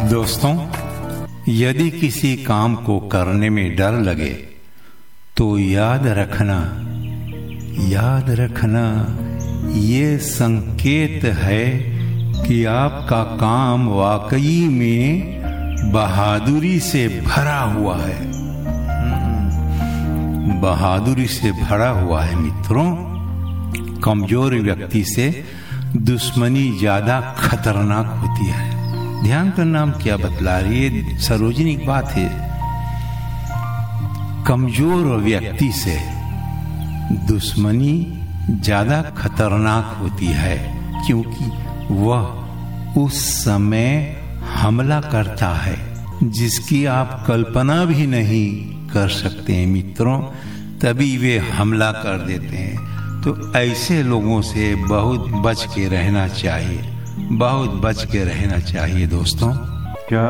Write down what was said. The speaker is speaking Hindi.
दोस्तों, यदि किसी काम को करने में डर लगे तो याद रखना ये संकेत है कि आपका काम वाकई में बहादुरी से भरा हुआ है। बहादुरी से भरा हुआ है मित्रों। कमजोर व्यक्ति से दुश्मनी ज्यादा खतरनाक होती है। ध्यान करना हम क्या बतला रही है, सार्वजनिक बात है। कमजोर व्यक्ति से दुश्मनी ज्यादा खतरनाक होती है, क्योंकि वह उस समय हमला करता है जिसकी आप कल्पना भी नहीं कर सकते हैं मित्रों। तभी वे हमला कर देते हैं। तो ऐसे लोगों से बहुत बच के रहना चाहिए, बहुत बच के रहना चाहिए दोस्तों।